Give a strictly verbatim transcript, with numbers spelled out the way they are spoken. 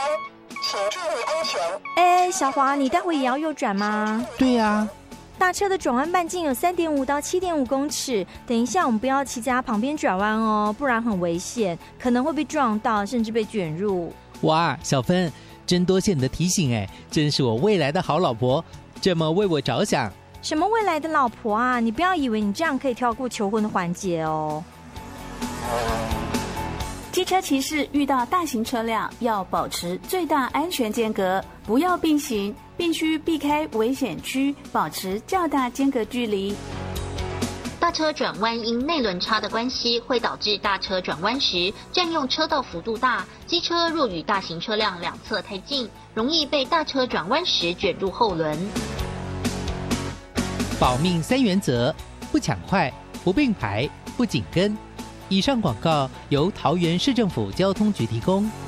请注意安全。 哎，小华，你待会也要右转吗？ 对呀、啊。 大车的转弯半径有 三点五 到 七点五 公尺，等一下我们不要骑在它旁边转弯哦，不然很危险，可能会被撞到，甚至被卷入。 哇，小芬，真多谢你的提醒哎，真是我未来的好老婆，这么为我着想。 什么未来的老婆啊？你不要以为你这样可以跳过求婚的环节哦。 机车骑士遇到大型车辆要保持最大安全间隔，不要并行，必须避开危险区，保持较大间隔距离。 大车转弯因内轮差的关系，会导致大车转弯时占用车道幅度大，机车若与大型车辆两侧太近，容易被大车转弯时卷入后轮。 保命三原则：不抢快，不并排，不紧跟。以上广告由桃园市政府交通局提供。